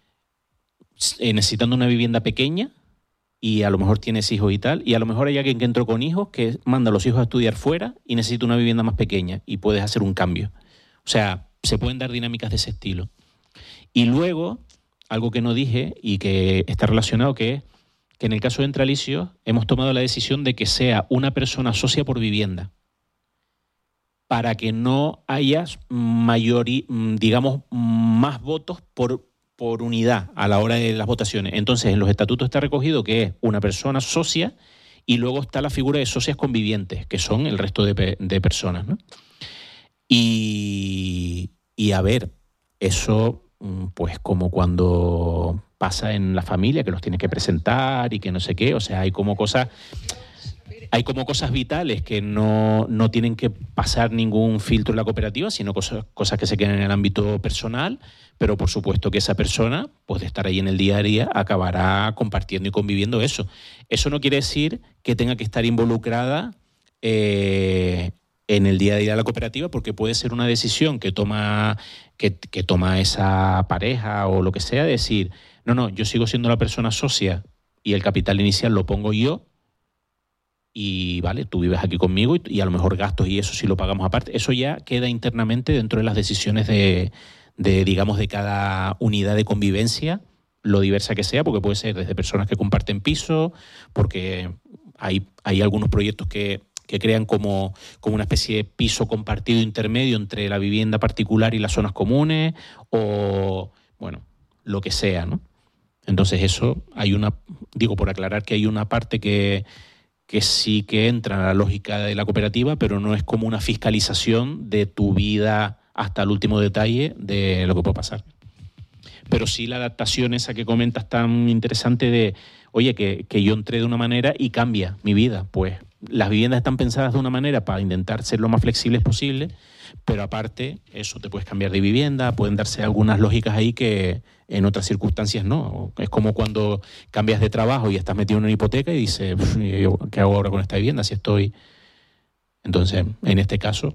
eh, necesitando una vivienda pequeña y a lo mejor tienes hijos y tal, y a lo mejor hay alguien que entró con hijos que manda a los hijos a estudiar fuera y necesita una vivienda más pequeña y puedes hacer un cambio. O sea, se pueden dar dinámicas de ese estilo. Y luego, algo que no dije y que está relacionado, que es que en el caso de Entre Alisios hemos tomado la decisión de que sea una persona socia por vivienda para que no haya mayor, digamos, más votos por, por unidad a la hora de las votaciones. Entonces, en los estatutos está recogido que es una persona socia y luego está la figura de socias convivientes, que son el resto de, de personas, ¿no? Y... Y a ver, eso pues como cuando pasa en la familia, que los tienes que presentar y que no sé qué, o sea, hay como cosas, hay como cosas vitales que no, no tienen que pasar ningún filtro en la cooperativa, sino cosas, cosas que se quedan en el ámbito personal, pero por supuesto que esa persona, pues de estar ahí en el día a día, acabará compartiendo y conviviendo eso. Eso no quiere decir que tenga que estar involucrada eh, en el día a día de la cooperativa, porque puede ser una decisión que toma, que, que toma esa pareja o lo que sea, de decir, no, no, yo sigo siendo la persona socia y el capital inicial lo pongo yo y, vale, tú vives aquí conmigo y, y a lo mejor gastos y eso sí lo pagamos aparte. Eso ya queda internamente dentro de las decisiones de, de, digamos, de cada unidad de convivencia, lo diversa que sea, porque puede ser desde personas que comparten piso, porque hay, hay algunos proyectos que que crean como, como una especie de piso compartido intermedio entre la vivienda particular y las zonas comunes, o, bueno, lo que sea, ¿no? Entonces eso, hay una, digo por aclarar que hay una parte que, que sí que entra en la lógica de la cooperativa, pero no es como una fiscalización de tu vida hasta el último detalle de lo que puede pasar. Pero sí la adaptación esa que comentas tan interesante de, oye, que, que yo entré de una manera y cambia mi vida, pues las viviendas están pensadas de una manera para intentar ser lo más flexibles posible, pero aparte, eso, te puedes cambiar de vivienda, pueden darse algunas lógicas ahí que en otras circunstancias no. Es como cuando cambias de trabajo y estás metido en una hipoteca y dices, ¿qué hago ahora con esta vivienda si estoy...? Entonces, en este caso...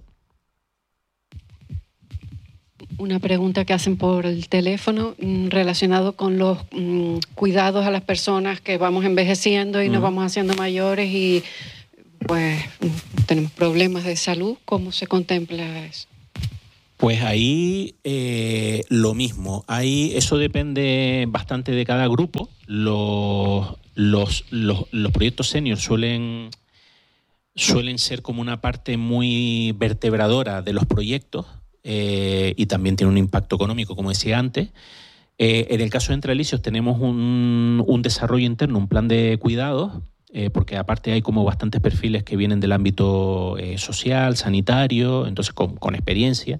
Una pregunta que hacen por el teléfono relacionado con los mm, cuidados a las personas que vamos envejeciendo y mm. nos vamos haciendo mayores y pues tenemos problemas de salud. ¿Cómo se contempla eso? Pues ahí eh, lo mismo. Ahí eso depende bastante de cada grupo. Los, los, los, los proyectos senior suelen, suelen ser como una parte muy vertebradora de los proyectos. Eh, y también tiene un impacto económico, como decía antes. Eh, en el caso de Entre Alisios tenemos un, un desarrollo interno, un plan de cuidados, eh, porque aparte hay como bastantes perfiles que vienen del ámbito eh, social, sanitario, entonces con, con experiencia.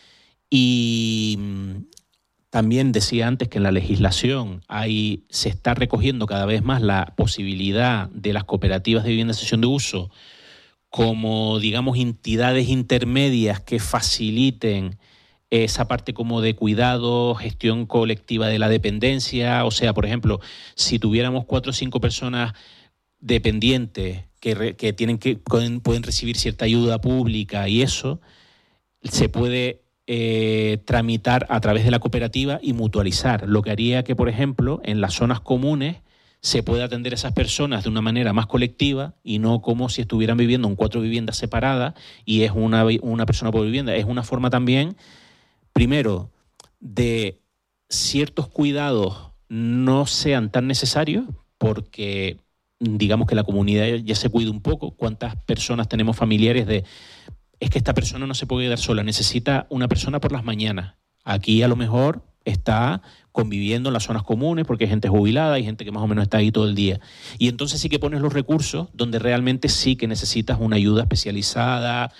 Y también decía antes que en la legislación hay, se está recogiendo cada vez más la posibilidad de las cooperativas de vivienda en cesión de uso como, digamos, entidades intermedias que faciliten esa parte como de cuidado, gestión colectiva de la dependencia. O sea, por ejemplo, si tuviéramos cuatro o cinco personas dependientes que, re, que, tienen que pueden, pueden recibir cierta ayuda pública y eso, se puede eh, tramitar a través de la cooperativa y mutualizar, lo que haría que, por ejemplo, en las zonas comunes se puede atender a esas personas de una manera más colectiva y no como si estuvieran viviendo en cuatro viviendas separadas y es una, una persona por vivienda. Es una forma también, primero, de ciertos cuidados no sean tan necesarios porque digamos que la comunidad ya se cuida un poco. ¿Cuántas personas tenemos familiares de es que esta persona no se puede quedar sola, necesita una persona por las mañanas? Aquí a lo mejor está conviviendo en las zonas comunes porque hay gente jubilada, hay gente que más o menos está ahí todo el día. Y entonces sí que pones los recursos donde realmente sí que necesitas una ayuda especializada,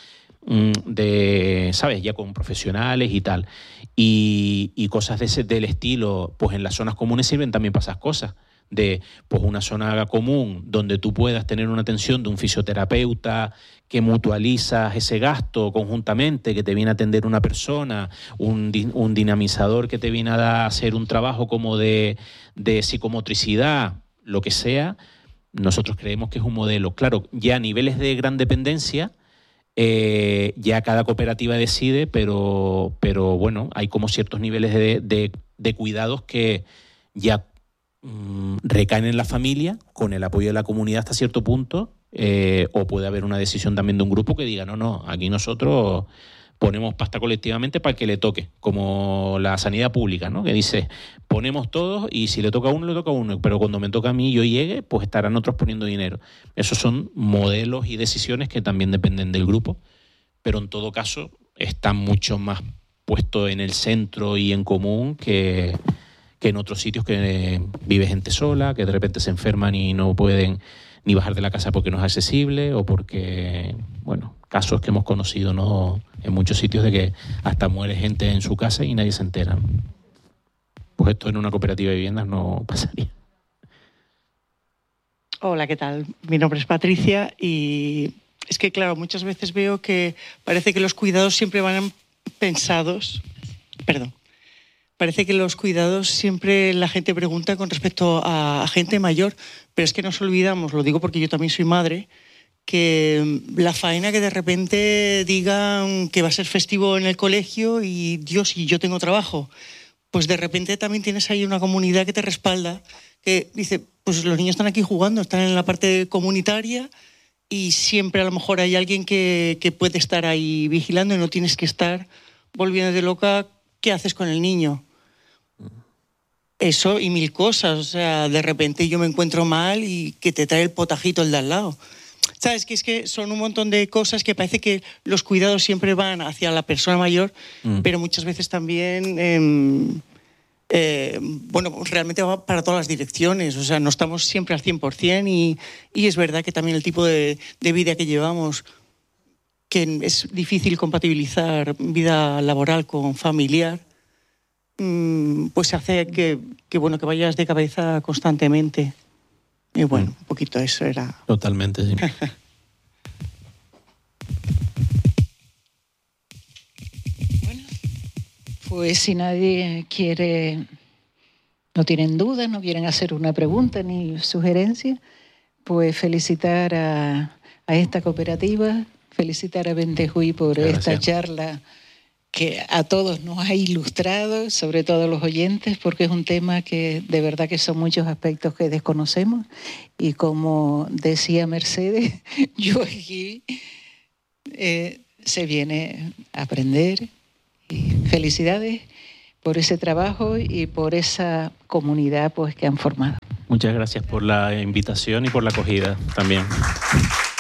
de, ¿sabes? Ya con profesionales y tal. Y, y cosas de ese, del estilo, pues en las zonas comunes sirven también para esas cosas. De pues una zona común donde tú puedas tener una atención de un fisioterapeuta, que mutualizas ese gasto conjuntamente, que te viene a atender una persona, un, un dinamizador que te viene a, dar, a hacer un trabajo como de, de psicomotricidad, lo que sea. Nosotros creemos que es un modelo. Claro, ya a niveles de gran dependencia, eh, ya cada cooperativa decide, pero, pero bueno, hay como ciertos niveles de, de, de cuidados que ya recaen en la familia con el apoyo de la comunidad hasta cierto punto, eh, o puede haber una decisión también de un grupo que diga no, no, aquí nosotros ponemos pasta colectivamente para el que le toque, como la sanidad pública, ¿no? Que dice, ponemos todos y si le toca a uno, le toca a uno, pero cuando me toca a mí y yo llegue, pues estarán otros poniendo dinero. Esos son modelos y decisiones que también dependen del grupo, pero en todo caso están mucho más puestos en el centro y en común que que en otros sitios que vive gente sola, que de repente se enferman y no pueden ni bajar de la casa porque no es accesible o porque, bueno, casos que hemos conocido, ¿no?, en muchos sitios de que hasta muere gente en su casa y nadie se entera. Pues esto en una cooperativa de viviendas no pasaría. Hola, ¿qué tal? Mi nombre es Patricia y es que, claro, muchas veces veo que parece que los cuidados siempre van pensados... Perdón. Parece que los cuidados siempre la gente pregunta con respecto a, a gente mayor, pero es que nos olvidamos, lo digo porque yo también soy madre, que la faena que de repente digan que va a ser festivo en el colegio y Dios, y yo tengo trabajo, pues de repente también tienes ahí una comunidad que te respalda, que dice, pues los niños están aquí jugando, están en la parte comunitaria y siempre a lo mejor hay alguien que, que puede estar ahí vigilando y no tienes que estar volviéndote loca, ¿qué haces con el niño? Eso y mil cosas, o sea, de repente yo me encuentro mal y que te trae el potajito el de al lado. ¿Sabes? Que es que son un montón de cosas que parece que los cuidados siempre van hacia la persona mayor, mm. pero muchas veces también, eh, eh, bueno, realmente va para todas las direcciones, o sea, no estamos siempre al cien por cien y, y es verdad que también el tipo de, de vida que llevamos, que es difícil compatibilizar vida laboral con familiar, pues hace que, que, bueno, que vayas de cabeza constantemente. Y bueno, un poquito eso era... Totalmente, sí. Pues si nadie quiere, no tienen dudas, no quieren hacer una pregunta ni sugerencia, pues felicitar a, a esta cooperativa, felicitar a Bentejuí por Gracias. esta charla que a todos nos ha ilustrado, sobre todo a los oyentes, porque es un tema que de verdad que son muchos aspectos que desconocemos. Y como decía Mercedes, yo aquí eh, se viene a aprender. Y felicidades por ese trabajo y por esa comunidad pues que han formado. Muchas gracias por la invitación y por la acogida también.